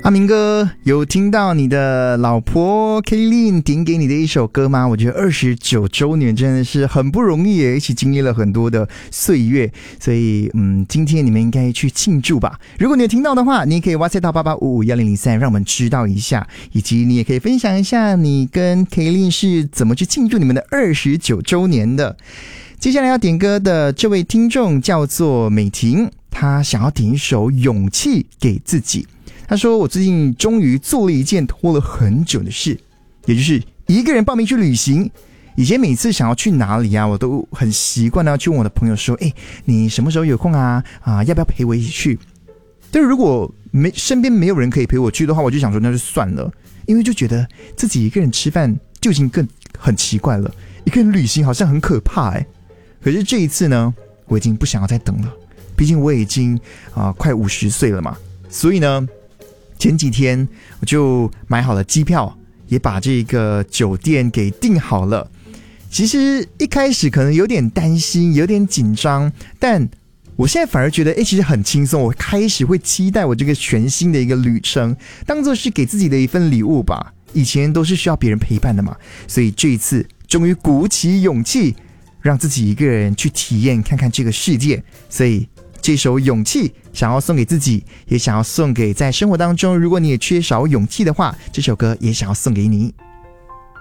阿明哥，有听到你的老婆 Kaylin 点给你的一首歌吗？我觉得29周年真的是很不容易耶，一起经历了很多的岁月，所以今天你们应该去庆祝吧。如果你有听到的话，你也可以 WhatsApp 到88551003让我们知道一下，以及你也可以分享一下你跟 Kaylin 是怎么去庆祝你们的29周年的。接下来要点歌的这位听众叫做美婷，她想要点一首《勇气》给自己。他说，我最近终于做了一件拖了很久的事，也就是一个人报名去旅行。以前每次想要去哪里啊，我都很习惯的要去问我的朋友说，你什么时候有空啊？要不要陪我一起去？但是如果身边没有人可以陪我去的话，我就想说那就算了，因为就觉得自己一个人吃饭就已经很奇怪了，一个人旅行好像很可怕可是这一次呢，我已经不想要再等了，毕竟我已经快50岁了嘛，所以呢。前几天我就买好了机票，也把这个酒店给订好了。其实一开始可能有点担心，有点紧张，但我现在反而觉得其实很轻松。我开始会期待我这个全新的一个旅程，当作是给自己的一份礼物吧。以前都是需要别人陪伴的嘛，所以这一次终于鼓起勇气，让自己一个人去体验看看这个世界。所以这首勇气想要送给自己，也想要送给在生活当中如果你也缺少勇气的话，这首歌也想要送给你。